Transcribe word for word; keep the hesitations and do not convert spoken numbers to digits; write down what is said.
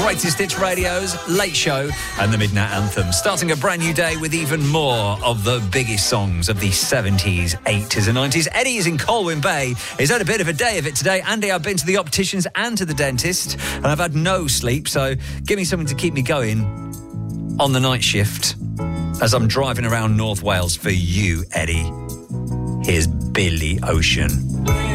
Greatest Hits Radio's Late Show and the Midnight Anthem. Starting a brand new day with even more of the biggest songs of the seventies, eighties and nineties. Eddie is in Colwyn Bay. He's had a bit of a day of it today. Andy, I've been to the opticians and to the dentist and I've had no sleep, so give me something to keep me going on the night shift as I'm driving around North Wales for you, Eddie. Here's Billy Ocean.